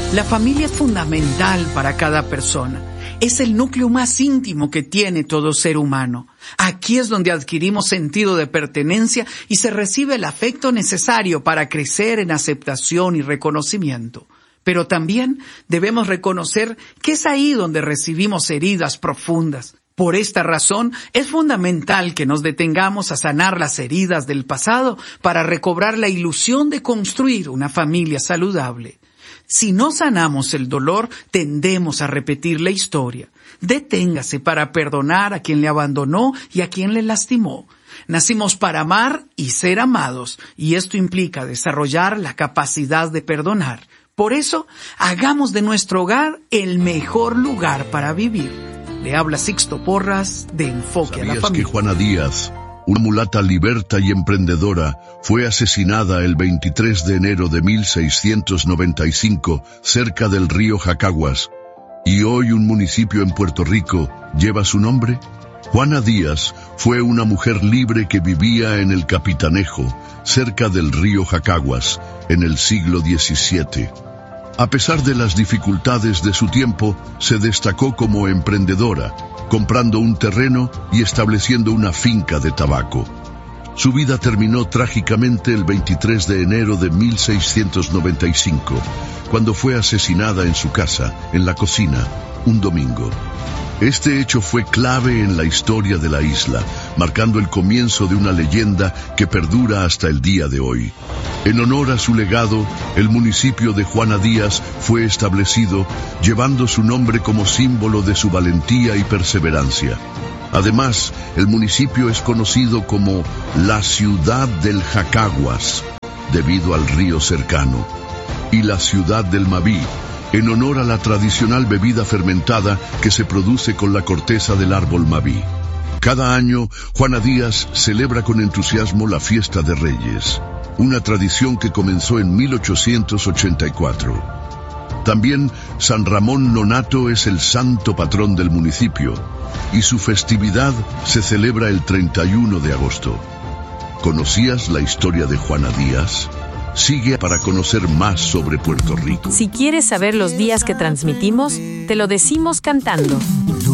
La familia es fundamental para cada persona. Es el núcleo más íntimo que tiene todo ser humano. Aquí es donde adquirimos sentido de pertenencia y se recibe el afecto necesario para crecer en aceptación y reconocimiento. Pero también debemos reconocer que es ahí donde recibimos heridas profundas. Por esta razón, es fundamental que nos detengamos a sanar las heridas del pasado para recobrar la ilusión de construir una familia saludable. Si no sanamos el dolor, tendemos a repetir la historia. Deténgase para perdonar a quien le abandonó y a quien le lastimó. Nacimos para amar y ser amados, y esto implica desarrollar la capacidad de perdonar. Por eso, hagamos de nuestro hogar el mejor lugar para vivir. Le habla Sixto Porras de Enfoque a la Familia. ¿Sabías que Juana Díaz, una mulata liberta y emprendedora, fue asesinada el 23 de enero de 1695 cerca del río Jacaguas, y hoy un municipio en Puerto Rico lleva su nombre? Juana Díaz fue una mujer libre que vivía en el Capitanejo, cerca del río Jacaguas, en el siglo XVII. A pesar de las dificultades de su tiempo, se destacó como emprendedora, comprando un terreno y estableciendo una finca de tabaco. Su vida terminó trágicamente el 23 de enero de 1695, cuando fue asesinada en su casa, en la cocina, un domingo. Este hecho fue clave en la historia de la isla, marcando el comienzo de una leyenda que perdura hasta el día de hoy. En honor a su legado, el municipio de Juana Díaz fue establecido, llevando su nombre como símbolo de su valentía y perseverancia. Además, el municipio es conocido como la ciudad del Jacaguas, debido al río cercano, y la ciudad del Mabí, en honor a la tradicional bebida fermentada que se produce con la corteza del árbol Mabí. Cada año, Juana Díaz celebra con entusiasmo la Fiesta de Reyes, una tradición que comenzó en 1884. También San Ramón Nonato es el santo patrón del municipio, y su festividad se celebra el 31 de agosto. ¿Conocías la historia de Juana Díaz? Sigue para conocer más sobre Puerto Rico. Si quieres saber los días que transmitimos, te lo decimos cantando.